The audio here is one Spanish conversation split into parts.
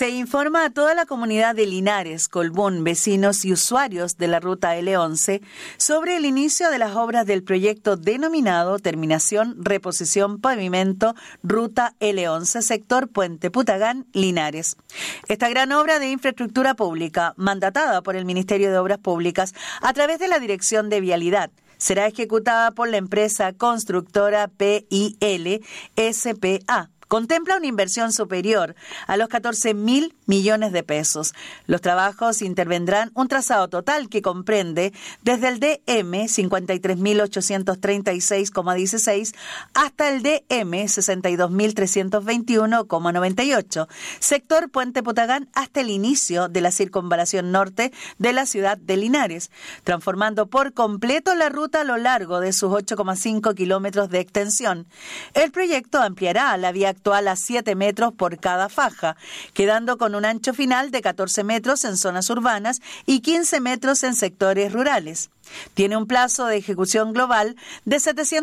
Se informa a toda la comunidad de Linares, Colbún, vecinos y usuarios de la ruta L11 sobre el inicio de las obras del proyecto denominado Terminación, Reposición, Pavimento, Ruta L11, sector Puente Putagán, Linares. Esta gran obra de infraestructura pública, mandatada por el Ministerio de Obras Públicas a través de la Dirección de Vialidad, será ejecutada por la empresa constructora PIL SPA. Contempla una inversión superior a los 14.000 millones de pesos. Los trabajos intervendrán un trazado total que comprende desde el DM 53.836,16 hasta el DM 62.321,98, sector Puente Putagán hasta el inicio de la circunvalación norte de la ciudad de Linares, transformando por completo la ruta a lo largo de sus 8,5 kilómetros de extensión. El proyecto ampliará la vía actual a 7 metros por cada faja, quedando con un ancho final de 14 metros en zonas urbanas y 15 metros en sectores rurales. Tiene un plazo de ejecución global de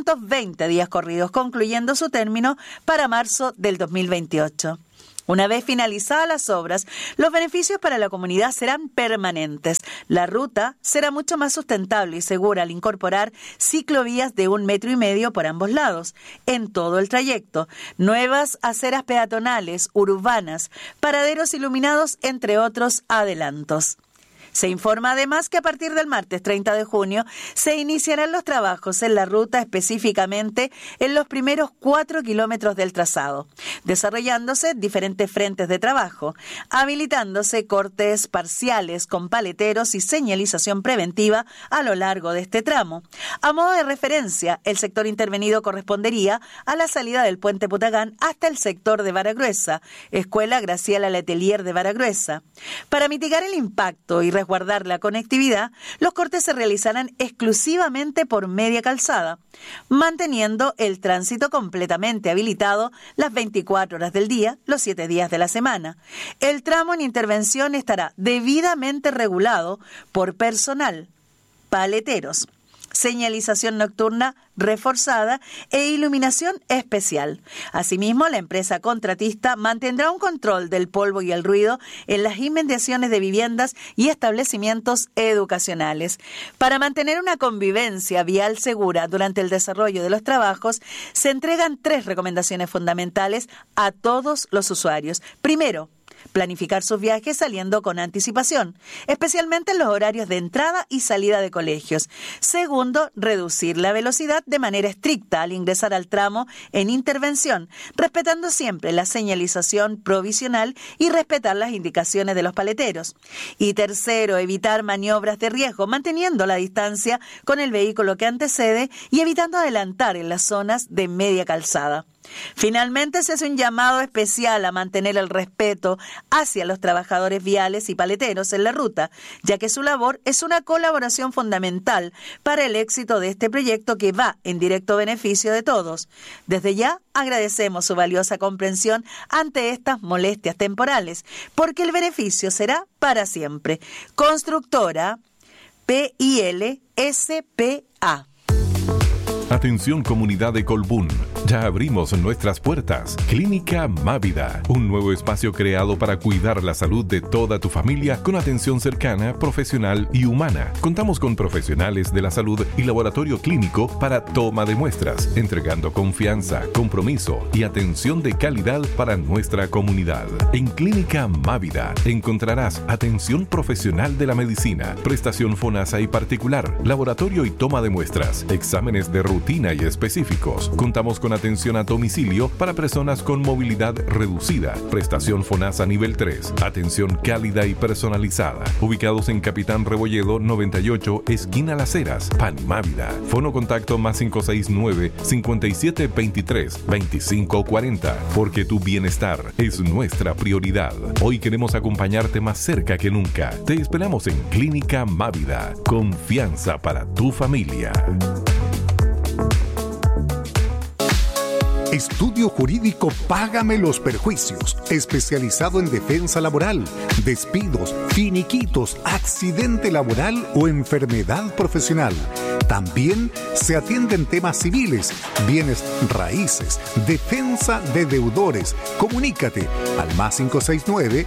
720 días corridos, concluyendo su término para marzo del 2028. Una vez finalizadas las obras, los beneficios para la comunidad serán permanentes. La ruta será mucho más sustentable y segura al incorporar ciclovías de 1,5 metros por ambos lados en todo el trayecto, nuevas aceras peatonales, urbanas, paraderos iluminados, entre otros adelantos. Se informa además que a partir del martes 30 de junio se iniciarán los trabajos en la ruta, específicamente en los primeros 4 kilómetros del trazado, desarrollándose diferentes frentes de trabajo, habilitándose cortes parciales con paleteros y señalización preventiva a lo largo de este tramo. A modo de referencia, el sector intervenido correspondería a la salida del Puente Putagán hasta el sector de Varagruesa, Escuela Graciela Letelier de Varagruesa. Para mitigar el impacto y resguardar la conectividad, los cortes se realizarán exclusivamente por media calzada, manteniendo el tránsito completamente habilitado las 24 horas del día, los 7 días de la semana. El tramo en intervención estará debidamente regulado por personal, paleteros, señalización nocturna reforzada e iluminación especial. Asimismo, la empresa contratista mantendrá un control del polvo y el ruido en las inmediaciones de viviendas y establecimientos educacionales. Para mantener una convivencia vial segura durante el desarrollo de los trabajos, se entregan 3 recomendaciones fundamentales a todos los usuarios. Primero, planificar sus viajes saliendo con anticipación, especialmente en los horarios de entrada y salida de colegios. Segundo, reducir la velocidad de manera estricta al ingresar al tramo en intervención, respetando siempre la señalización provisional y respetar las indicaciones de los paleteros. Y tercero, evitar maniobras de riesgo, manteniendo la distancia con el vehículo que antecede y evitando adelantar en las zonas de media calzada. Finalmente, se hace un llamado especial a mantener el respeto hacia los trabajadores viales y paleteros en la ruta, ya que su labor es una colaboración fundamental para el éxito de este proyecto que va en directo beneficio de todos. Desde ya agradecemos su valiosa comprensión ante estas molestias temporales, porque el beneficio será para siempre. Constructora PIL SPA. Atención comunidad de Colbún, ya abrimos nuestras puertas. Clínica Mávida, un nuevo espacio creado para cuidar la salud de toda tu familia con atención cercana, profesional y humana. Contamos con profesionales de la salud y laboratorio clínico para toma de muestras, entregando confianza, compromiso y atención de calidad para nuestra comunidad. En Clínica Mávida encontrarás atención profesional de la medicina, prestación FONASA y particular, laboratorio y toma de muestras, exámenes de rutina y específicos. Contamos con atención a domicilio para personas con movilidad reducida, prestación FONASA nivel 3, atención cálida y personalizada. Ubicados en Capitán Rebolledo 98, esquina Las Heras, Panimávida. Fono contacto más 569-5723-2540, porque tu bienestar es nuestra prioridad. Hoy queremos acompañarte más cerca que nunca. Te esperamos en Clínica Mávida. Confianza para tu familia. Estudio Jurídico Págame los Perjuicios, especializado en defensa laboral, despidos, finiquitos, accidente laboral o enfermedad profesional. También se atienden temas civiles, bienes raíces, defensa de deudores. Comunícate al más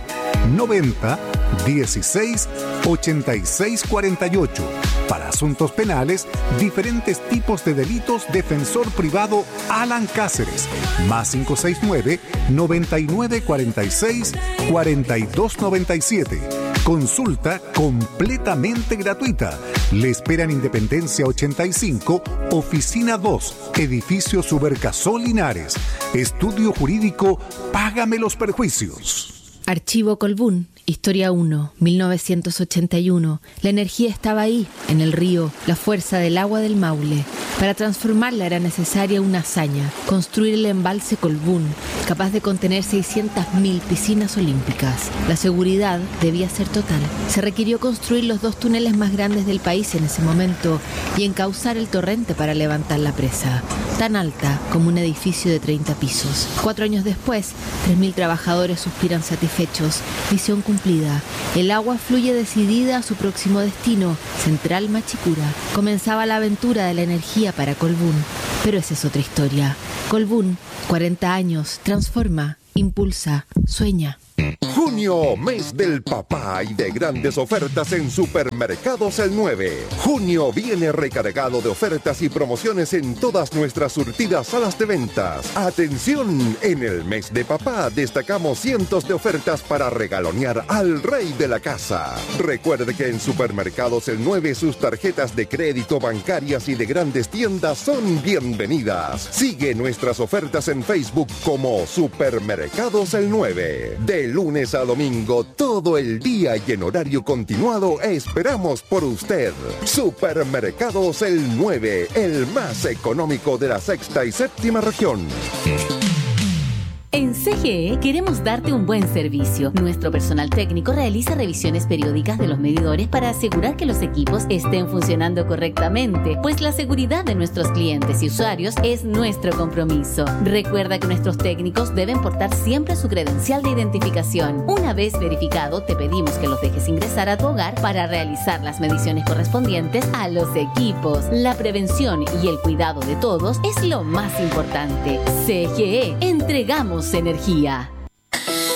90 16 86 48. Para asuntos penales, diferentes tipos de delitos, defensor privado Alan Cáceres, más 569 99 46 42 97. Consulta completamente gratuita. Le espera en Independencia 85, Oficina 2, Edificio Subercasol Linares. Estudio Jurídico Págame los Perjuicios. Archivo Colbún, Historia 1, 1981. La energía estaba ahí, en el río, la fuerza del agua del Maule. Para transformarla era necesaria una hazaña, construir el embalse Colbún, capaz de contener 600.000 piscinas olímpicas. La seguridad debía ser total. Se requirió construir los 2 túneles más grandes del país en ese momento y encauzar el torrente para levantar la presa, tan alta como un edificio de 30 pisos. 4 años después, 3.000 trabajadores suspiran satisfechos. Misión cumplida. El agua fluye decidida a su próximo destino, Central Machicura. Comenzaba la aventura de la energía para Colbún, pero esa es otra historia. Colbún, 40 años, transforma, impulsa, sueña. Junio, mes del papá y de grandes ofertas en Supermercados El 9. Junio viene recargado de ofertas y promociones en todas nuestras surtidas salas de ventas. Atención, en el mes de papá destacamos cientos de ofertas para regalonear al rey de la casa. Recuerde que en Supermercados El 9 sus tarjetas de crédito, bancarias y de grandes tiendas son bienvenidas. Sigue nuestras ofertas en Facebook como Supermercados El 9. De lunes a domingo, todo el día y en horario continuado, esperamos por usted. Supermercados El 9, el más económico de la sexta y séptima región. En CGE queremos darte un buen servicio. Nuestro personal técnico realiza revisiones periódicas de los medidores para asegurar que los equipos estén funcionando correctamente, pues la seguridad de nuestros clientes y usuarios es nuestro compromiso. Recuerda que nuestros técnicos deben portar siempre su credencial de identificación. Una vez verificado, te pedimos que los dejes ingresar a tu hogar para realizar las mediciones correspondientes a los equipos. La prevención y el cuidado de todos es lo más importante. CGE, entregamos energía.